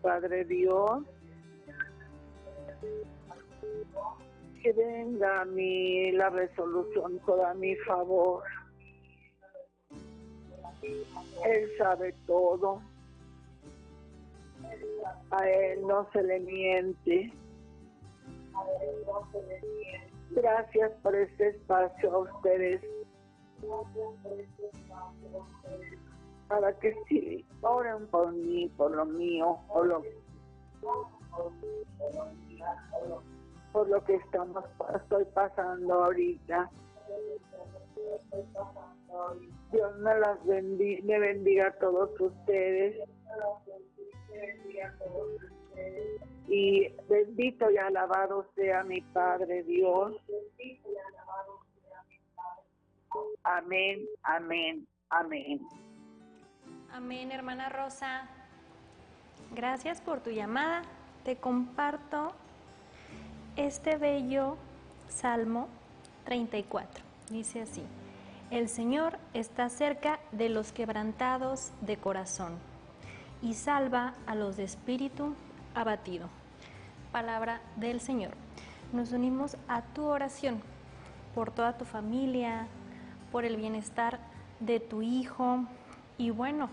Padre Dios, que venga a mí la resolución toda a mi favor. Él sabe todo. A Él no se le miente. Gracias por este espacio a ustedes. Para que sí, oren por mí, por lo mío, por lo que estoy pasando ahorita. Dios me bendiga a todos ustedes. Y bendito y alabado sea mi Padre Dios. Amén, amén, amén. Amén, hermana Rosa. Gracias por tu llamada. Te comparto este bello Salmo 34. Dice así: el Señor está cerca de los quebrantados de corazón y salva a los de espíritu abatido. Palabra del Señor. Nos unimos a tu oración por toda tu familia, por el bienestar de tu hijo. Y bueno,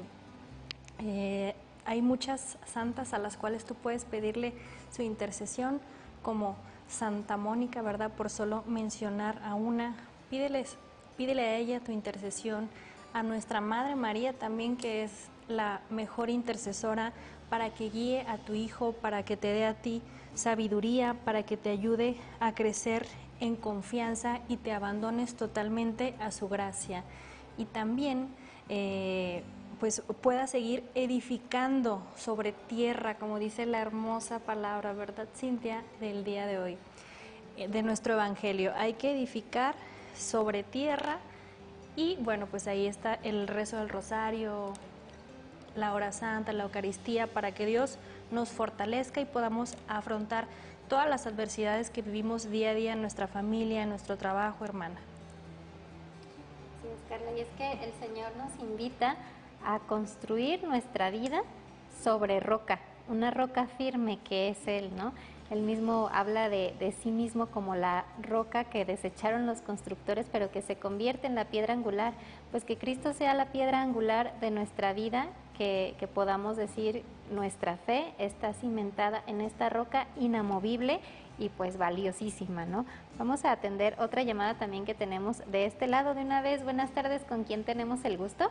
hay muchas santas a las cuales tú puedes pedirle su intercesión, como Santa Mónica, ¿verdad? Por solo mencionar a una, pídele a ella tu intercesión, a nuestra Madre María también, que es la mejor intercesora, para que guíe a tu hijo, para que te dé a ti sabiduría, para que te ayude a crecer en confianza y te abandones totalmente a su gracia. Y también pues pueda seguir edificando sobre tierra, como dice la hermosa palabra, ¿verdad, Cintia?, del día de hoy, de nuestro Evangelio. Hay que edificar sobre tierra. Y bueno, pues ahí está el rezo del rosario, la hora santa, la Eucaristía, para que Dios nos fortalezca y podamos afrontar todas las adversidades que vivimos día a día en nuestra familia, en nuestro trabajo, hermana. Sí, Carla, y es que el Señor nos invita a construir nuestra vida sobre roca, una roca firme que es Él, ¿no? Él mismo habla de sí mismo como la roca que desecharon los constructores, pero que se convierte en la piedra angular. Pues que Cristo sea la piedra angular de nuestra vida, que podamos decir nuestra fe está cimentada en esta roca inamovible y pues valiosísima, ¿no? Vamos a atender otra llamada también que tenemos de este lado de una vez. Buenas tardes, ¿con quién tenemos el gusto?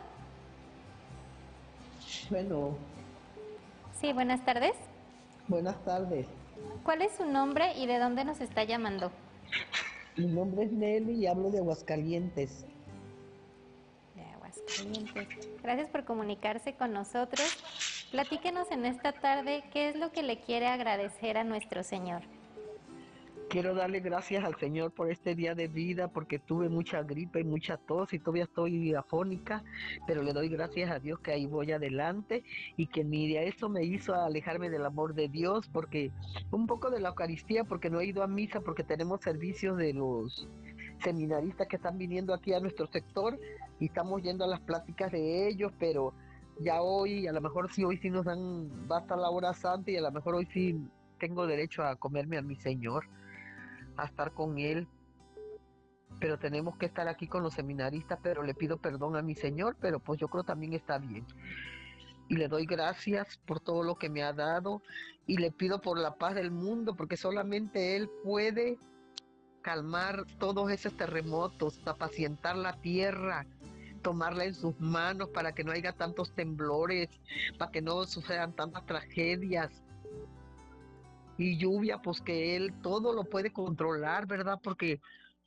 Bueno. Sí, buenas tardes. Buenas tardes. ¿Cuál es su nombre y de dónde nos está llamando? Mi nombre es Nelly y hablo de Aguascalientes. De Aguascalientes. Gracias por comunicarse con nosotros. Platíquenos en esta tarde qué es lo que le quiere agradecer a nuestro Señor. Quiero darle gracias al Señor por este día de vida, porque tuve mucha gripe y mucha tos y todavía estoy afónica, pero le doy gracias a Dios que ahí voy adelante y que ni de eso me hizo alejarme del amor de Dios, porque un poco de la Eucaristía, porque no he ido a misa, porque tenemos servicios de los seminaristas que están viniendo aquí a nuestro sector y estamos yendo a las pláticas de ellos, pero ya hoy, a lo mejor sí, hoy sí nos dan, va hasta la hora santa y a lo mejor hoy sí tengo derecho a comerme a mi Señor, a estar con Él, pero tenemos que estar aquí con los seminaristas, pero le pido perdón a mi Señor, pero pues yo creo también está bien. Y le doy gracias por todo lo que me ha dado y le pido por la paz del mundo, porque solamente Él puede calmar todos esos terremotos, apacientar la tierra, tomarla en sus manos para que no haya tantos temblores, para que no sucedan tantas tragedias. Y lluvia, pues que Él todo lo puede controlar, ¿verdad? Porque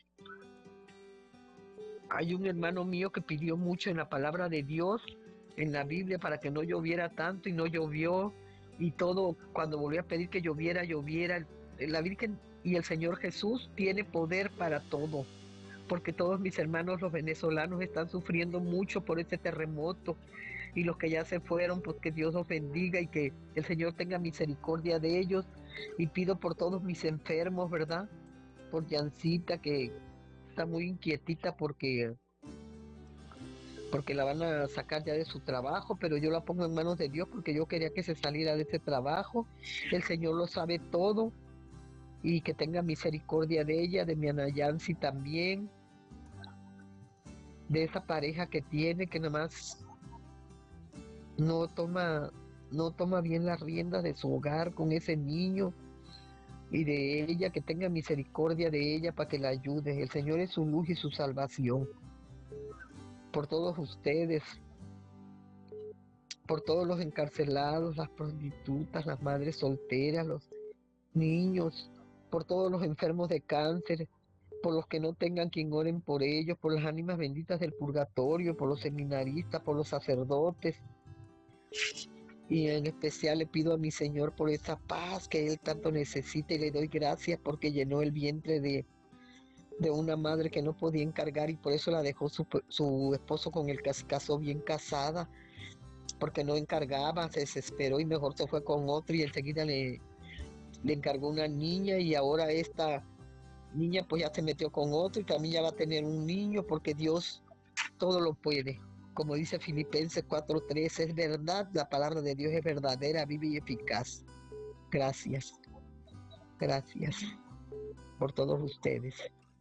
hay un hermano mío que pidió mucho en la palabra de Dios, en la Biblia, para que no lloviera tanto y no llovió. Y todo, cuando volvió a pedir que lloviera, lloviera. La Virgen y el Señor Jesús tiene poder para todo, porque todos mis hermanos los venezolanos están sufriendo mucho por este terremoto. Y los que ya se fueron, pues que Dios los bendiga y que el Señor tenga misericordia de ellos. Y pido por todos mis enfermos, ¿verdad? Por Yancita, que está muy inquietita porque porque la van a sacar ya de su trabajo, pero yo la pongo en manos de Dios porque yo quería que se saliera de ese trabajo. El Señor lo sabe todo y que tenga misericordia de ella, de mi Ana Yancy también, de esa pareja que tiene, que nada más no toma, no toma bien las riendas de su hogar con ese niño, y de ella, que tenga misericordia de ella para que la ayude. El Señor es su luz y su salvación. Por todos ustedes, por todos los encarcelados, las prostitutas, las madres solteras, los niños, por todos los enfermos de cáncer, por los que no tengan quien oren por ellos, por las ánimas benditas del purgatorio, por los seminaristas, por los sacerdotes. Y en especial le pido a mi Señor por esa paz que Él tanto necesita, y le doy gracias porque llenó el vientre de una madre que no podía encargar, y por eso la dejó su esposo con el que se casó bien casada, porque no encargaba, se desesperó y mejor se fue con otro, y enseguida le encargó una niña, y ahora esta niña pues ya se metió con otro y también ya va a tener un niño, porque Dios todo lo puede. Como dice Filipenses 4:3, es verdad, la palabra de Dios es verdadera, viva y eficaz. Gracias, gracias por todos ustedes.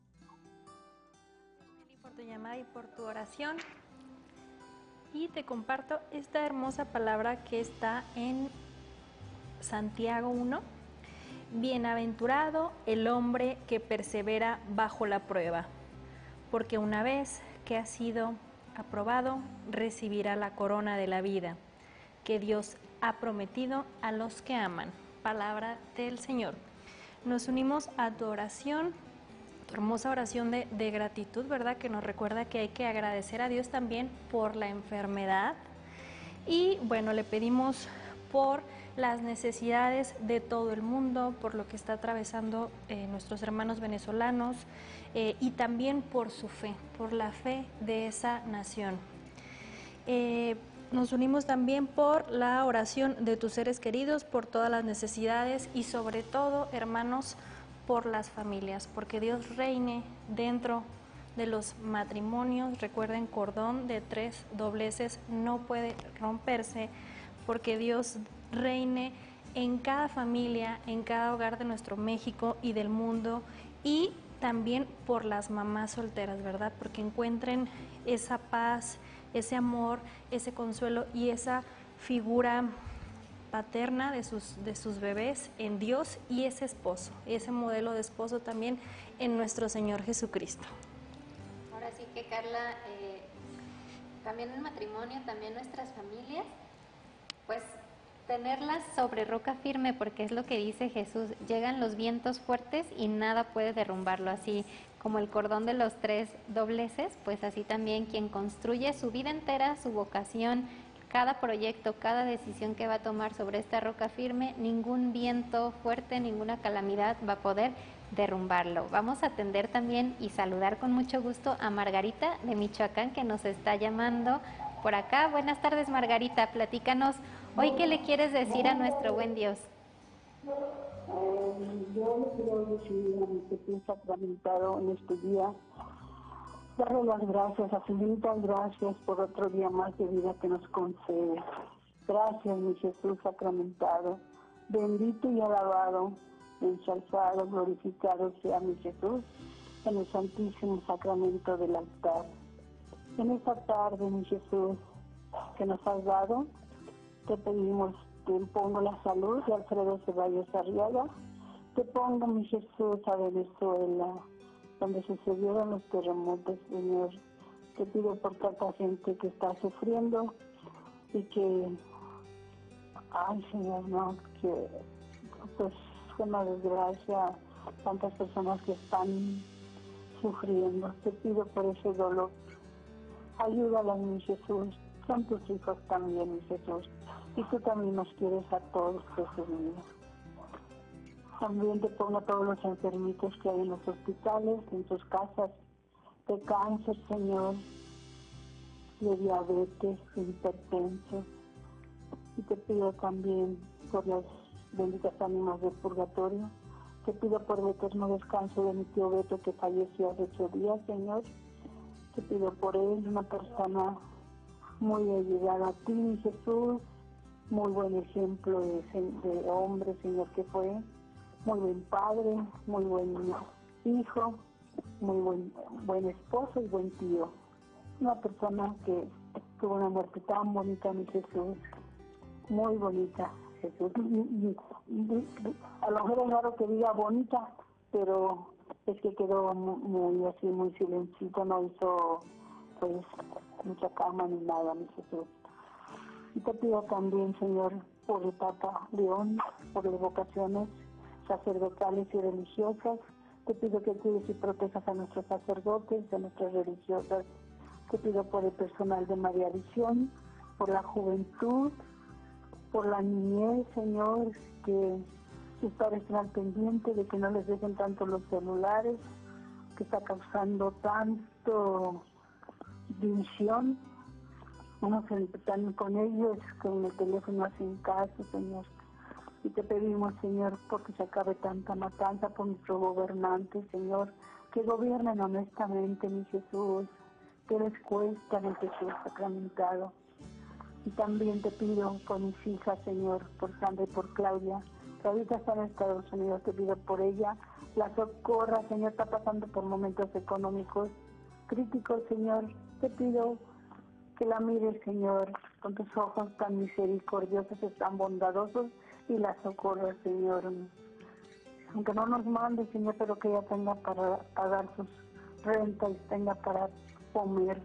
Por tu llamada y por tu oración. Y te comparto esta hermosa palabra que está en Santiago 1. Bienaventurado el hombre que persevera bajo la prueba, porque una vez que ha sido aprobado, recibirá la corona de la vida que Dios ha prometido a los que aman. Palabra del Señor. Nos unimos a tu oración, tu hermosa oración de gratitud, ¿verdad? Que nos recuerda que hay que agradecer a Dios también por la enfermedad. Y bueno, le pedimos por las necesidades de todo el mundo, por lo que está atravesando nuestros hermanos venezolanos, y también por su fe, por la fe de esa nación. Nos unimos también por la oración de tus seres queridos, por todas las necesidades y sobre todo, hermanos, por las familias, porque Dios reine dentro de los matrimonios. Recuerden, cordón de 3 dobleces no puede romperse, porque Dios reine en cada familia, en cada hogar de nuestro México y del mundo, y también por las mamás solteras, ¿verdad? Porque encuentren esa paz, ese amor, ese consuelo y esa figura paterna de sus bebés en Dios, y ese esposo, ese modelo de esposo también en nuestro Señor Jesucristo. Ahora sí que, Carla, también el matrimonio, también nuestras familias, pues tenerlas sobre roca firme, porque es lo que dice Jesús: llegan los vientos fuertes y nada puede derrumbarlo. Así como el cordón de los 3 dobleces, pues así también quien construye su vida entera, su vocación, cada proyecto, cada decisión que va a tomar sobre esta roca firme, ningún viento fuerte, ninguna calamidad va a poder derrumbarlo. Vamos a atender también y saludar con mucho gusto a Margarita de Michoacán, que nos está llamando por acá. Buenas tardes, Margarita, platícanos hoy qué le quieres decir a nuestro buen Dios. Yo le quiero decir a mi Jesús sacramentado en este día, darle las gracias, infinitas gracias por otro día más de vida que nos concede. Gracias, mi Jesús sacramentado, bendito y alabado, ensalzado, glorificado sea mi Jesús en el santísimo sacramento del altar. En esta tarde, mi Jesús, que nos has dado, te pedimos, te pongo la salud de Alfredo Ceballos Arriaga, te pongo, mi Jesús, a Venezuela, donde sucedieron los terremotos, Señor. Te pido por tanta gente que está sufriendo y que, ay, Señor, no, que pues con la desgracia, tantas personas que están sufriendo. Te pido por ese dolor. Ayúdalas, mi Jesús. Son tus hijos también, mi Jesús. Y tú también nos quieres a todos, Jesús mío. También te pongo a todos los enfermitos que hay en los hospitales, en sus casas, de cáncer, Señor, de diabetes, de hipertensos. Y te pido también por las benditas ánimas del purgatorio. Te pido por el eterno descanso de mi tío Beto, que falleció hace 8 días, Señor. Te pido por él, una persona muy allegada a ti, mi Jesús, muy buen ejemplo de hombre, Señor, que fue, muy buen padre, muy buen hijo, muy buen esposo y buen tío. Una persona que tuvo una muerte tan bonita, mi Jesús, muy bonita, Jesús. A lo mejor es raro que diga bonita, pero es que quedó muy así, muy silencito, no hizo pues mucha cama ni nada, mi Jesús. Y te pido también, Señor, por el Papa León, por las vocaciones sacerdotales y religiosas. Te pido que cuides y protejas a nuestros sacerdotes, a nuestras religiosas. Te pido por el personal de María Visión, por la juventud, por la niñez, Señor, que sus padres estén al pendiente de que no les dejen tanto los celulares, que está causando tanto división. Unos se están con ellos, con el teléfono hacen caso, Señor. Y te pedimos, Señor, porque se acabe tanta matanza por nuestros gobernantes, Señor, que gobiernen honestamente, mi Jesús, que les cuesta, mi Jesús sacramentado. Y también te pido por mis hijas, Señor, por Sandra y por Claudia, que ahorita están en Estados Unidos, te pido por ella, la socorra, Señor, está pasando por momentos económicos críticos, Señor, te pido que la mires, Señor, con tus ojos tan misericordiosos y tan bondadosos, y la socorra, Señor. Aunque no nos mande, Señor, pero que ella tenga para pagar sus rentas y tenga para comer.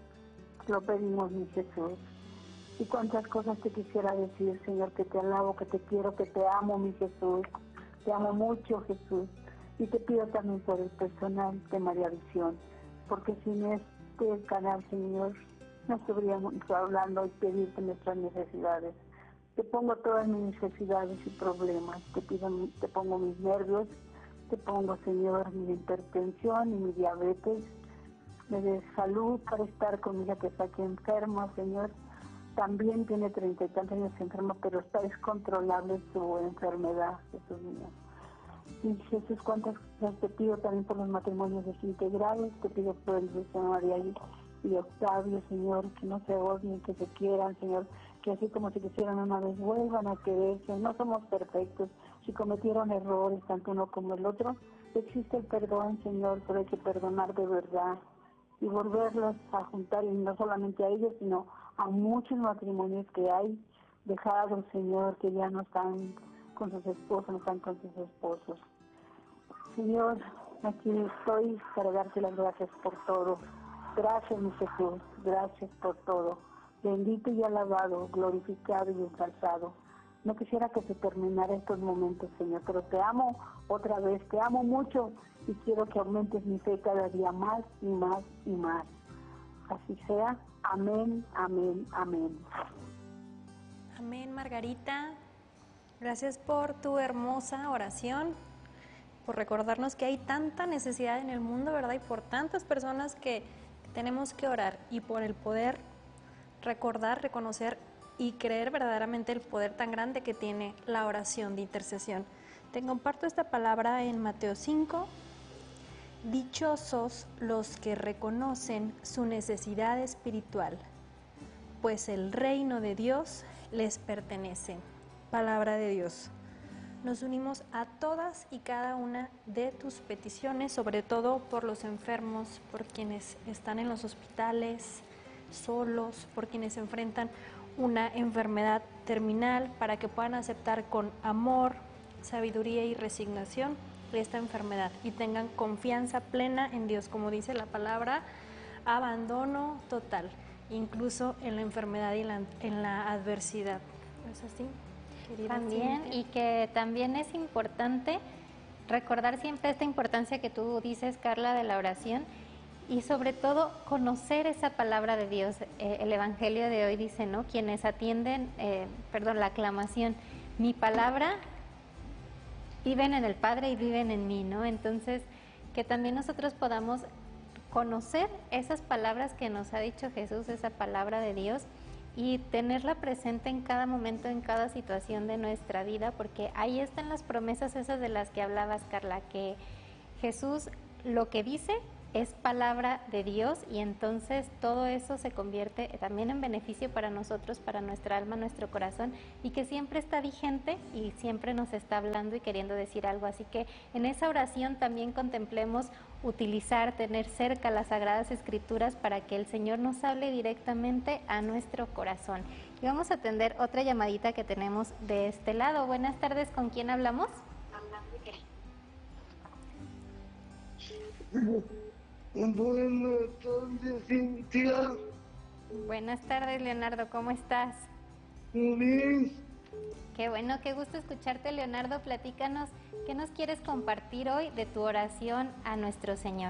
Lo pedimos, mi Jesús. Y cuántas cosas te quisiera decir, Señor, que te alabo, que te quiero, que te amo, mi Jesús. Te amo mucho, Jesús. Y te pido también por el personal de María Visión, porque sin este canal, Señor, no estaríamos hablando y pedirte nuestras necesidades. Te pongo todas mis necesidades y problemas. Te pongo mis nervios, te pongo, Señor, mi hipertensión y mi diabetes. Me des salud para estar con mi hija que está aquí enferma, Señor. También tiene 30 y tantos años enferma, pero está descontrolable su enfermedad, Jesús mío. Y Jesús, cuántas cosas te pido también por los matrimonios desintegrados, te pido por el de María y Octavio, Señor, que no se odien, que se quieran, Señor, que así como se quisieran una vez vuelvan a quererse. No somos perfectos, si cometieron errores, tanto uno como el otro, existe el perdón, Señor, pero hay que perdonar de verdad y volverlos a juntar, y no solamente a ellos, sino a muchos matrimonios que hay dejados, Señor, que ya no están con sus esposos, no están con sus esposos. Señor, aquí estoy para darte las gracias por todo. Gracias, mi Jesús, gracias por todo. Bendito y alabado, glorificado y ensalzado. No quisiera que se terminara estos momentos, Señor, pero te amo otra vez, te amo mucho y quiero que aumentes mi fe cada día más y más y más. Así sea. Amén, amén, amén. Amén, Margarita. Gracias por tu hermosa oración, por recordarnos que hay tanta necesidad en el mundo, ¿verdad? Y por tantas personas que tenemos que orar, y por el poder recordar, reconocer y creer verdaderamente el poder tan grande que tiene la oración de intercesión. Te comparto esta palabra en Mateo 5. Dichosos los que reconocen su necesidad espiritual, pues el reino de Dios les pertenece. Palabra de Dios. Nos unimos a todas y cada una de tus peticiones, sobre todo por los enfermos, por quienes están en los hospitales, solos, por quienes enfrentan una enfermedad terminal, para que puedan aceptar con amor, sabiduría y resignación esta enfermedad y tengan confianza plena en Dios, como dice la palabra, abandono total, incluso en la enfermedad y en la adversidad. ¿Es así? También, y que también es importante recordar siempre esta importancia que tú dices, Carla, de la oración, y sobre todo conocer esa palabra de Dios. El Evangelio de hoy dice, ¿no? Quienes atienden, la aclamación, mi palabra, viven en el Padre y viven en mí, ¿no? Entonces, que también nosotros podamos conocer esas palabras que nos ha dicho Jesús, esa palabra de Dios, y tenerla presente en cada momento, en cada situación de nuestra vida, porque ahí están las promesas esas de las que hablabas, Carla, que Jesús lo que dice es palabra de Dios y entonces todo eso se convierte también en beneficio para nosotros, para nuestra alma, nuestro corazón, y que siempre está vigente y siempre nos está hablando y queriendo decir algo. Así que en esa oración también contemplemos utilizar, tener cerca las Sagradas Escrituras para que el Señor nos hable directamente a nuestro corazón. Y vamos a atender otra llamadita que tenemos de este lado. Buenas tardes, ¿con quién hablamos? Buenas tardes, Cintia. Buenas tardes, Leonardo, ¿cómo estás? Bien. Qué bueno, qué gusto escucharte, Leonardo. Platícanos, ¿qué nos quieres compartir hoy de tu oración a nuestro Señor?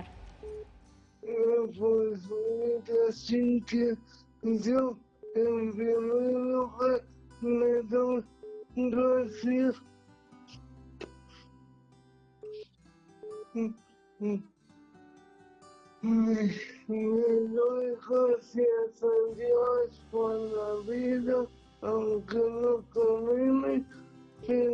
Pues, señorita Cintia, yo en primer lugar le doy gracias. Le doy gracias a Dios por la vida, aunque no camine,